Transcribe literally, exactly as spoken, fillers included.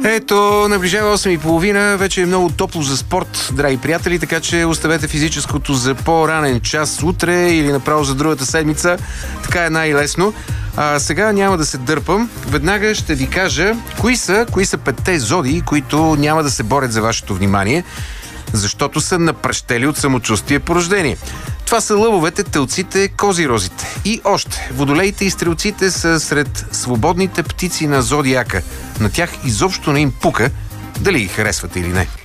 Ето, наближава осем и половина, вече е много топло за спорт, драги приятели, така че оставете физическото за по-ранен час утре или направо за другата седмица. Така е най-лесно. А сега няма да се дърпам. Веднага ще ви кажа кои са, кои са петте зодии, които няма да се борят за вашето внимание, защото са напръщели от самочувствие по рождение. Това са лъвовете, телците, козирозите. И още, водолеите и стрелците са сред свободните птици на зодиака. На тях изобщо не им пука дали ги харесвате или не.